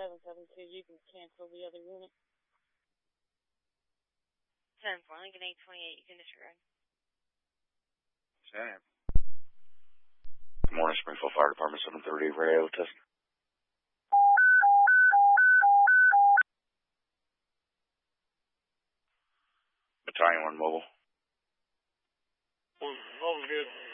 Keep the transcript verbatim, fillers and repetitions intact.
seven seven two, you can cancel the other unit. seven four, Lincoln eight twenty-eight, you can disregard. Sam. Good morning, Springfield Fire Department, seven thirty, radio test. Battalion one mobile. One, all good.